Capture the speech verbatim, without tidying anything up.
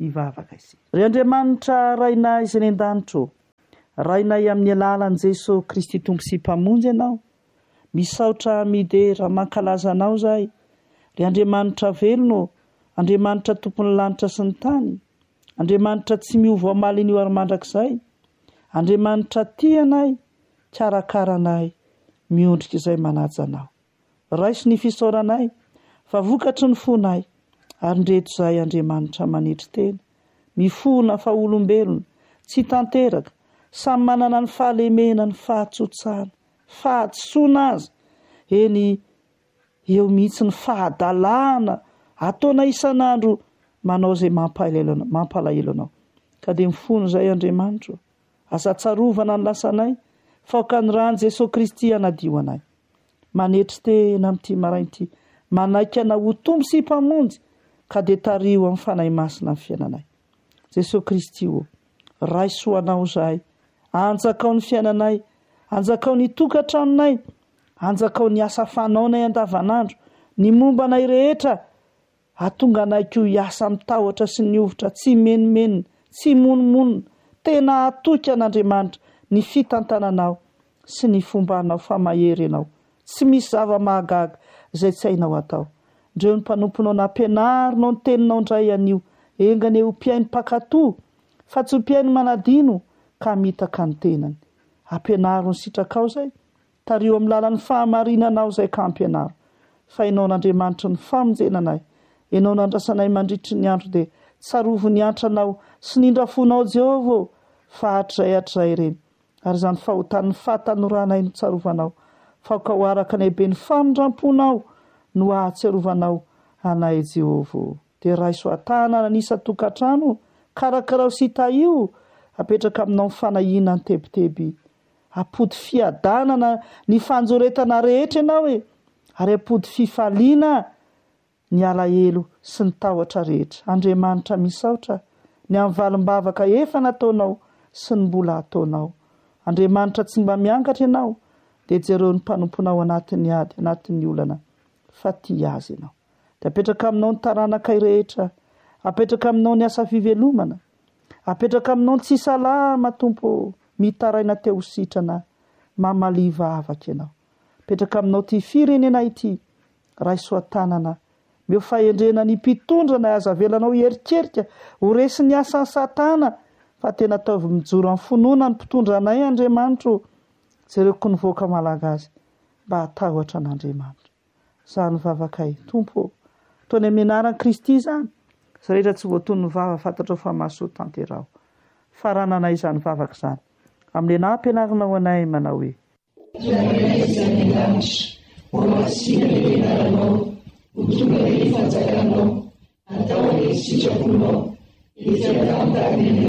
hivavaka isika. Ry Andriamanitra rainay izay ny an-danitro, rainay amin'ny alalan'i Jesosy Kristy tompo sy mpamonjy ianao, misaotra midera mankalaza anao zahay. Ry Andriamanitra velono, Andriamanitra tompon'ny lanitra sy ny tany, Andriamanitra tsy miova amalin'io ary mandrakizay, Andriamanitra tianay, karakaranay, miondrika izay manaja anao. Raiso ny fisaoranay, fa vokatry ny fonay, ary ndreto izay Andriamanitra manitry tena, mifona fa olombelona, tsy tanteraka, samy manana ny fahalemena, ny fahatsotsana, fahatsoana azy, eny eo mihitsy ny fahadalana, ataona isan'andro manao izay mampalahelo anao. Ka dia mifono izay Andriamanitra, asa tsarovana ny lasanay, faoka ny rany Jesosy Kristy hanadio anay. Manetry tena amin'ity marain'ity, manaiky ana ho tombo sy mpamonjy, ka dia tario amin'ny fanahy masina amin'ny fiainanay. Jesosy Kristy o, raiso anao zahay, anjakao ny fiainanay, anjakao ny tokantranonay, anjakao ny asa fanaonay andavanandro, ny momba anay rehetra, atonga anay koa hiasa mitahotra sy ny ovitra, tsy menomenona, tsy monomonona, tena atoky an'Andriamanitra ny fitantananao sy ny fombanao fa mahery ianao, tsy misy zava-mahagaga izay tsy hainao atao. Ndreo ny mpanomponao nampianarinao ny teninao ndray anio, engany ho mpiaino mpakatoa, fa tsy ho mpiaino manadino, ka mitaka ny tenany. Ampianaro ny sitrakao zay, tario amin'ny lalan'ny fahamarinanao zay ka ampianaro. Fa ianao n'Andriamanitra ny famonjenanay, ianao nandrasanay mandritry ny andro dia tsarovo ny antranao sy nindrafonao Jehovah, fa hatrizay hatrizay ireny. Ary izany fahotan'ny fahatanoranay no tsarovanao, fa ka ho araka ny be ny famindramponao no ahatsiarovanao anay Jehovah. Dia raiso atana nisa tokantrano, karakarao sy taio, apetraka aminao ny fanahiana ny tebiteby, apody fiadanana ny fanjoretana rehetra ianao e, ary apody fifaliana ny alahelo sy ny tahotra rehetra. Andriamanitra misaotra ny amin'ny valim-bavaka efa nataonao sy ny mbola ataonao. Andriamanitra tsy mba miankatra ianao, dia jereo ny mpanomponao anatin'ny ady, anatin'ny olana, fa tia azy ianao. Dia apetraka aminao ny taranakay rehetra, apetraka aminao ny asa fivelomana, apetraka aminao ny tsy salama tompo, mitaraina teo sitrana, mamaliva avaka ianao. Apetraka aminao ty firenena ity, raiso atanana, meo fahendrena ny mpitondrana aza velanao herikerika, ho resy ny asan'ny Satana, fa tena ataovy mijoro amin'ny finoana ny mpitondranay Andriamanitra, jereko ny voaka malagasy, mba hatahotra an'Andriamanitra. Zany vavakay, tompo, toany amin'ny anaran'i Kristy zany, izay rehetra tsy voatony ny vava fantatra fa mahasoa tanterao. Farananay zany vavaka zany, amin'ny nampianarinao anay manao hoe: Rainay izany lanitra, omasina ny anaranao, utunga rehefa fanjakanao, atao ny sitraponao, ifiadan-tany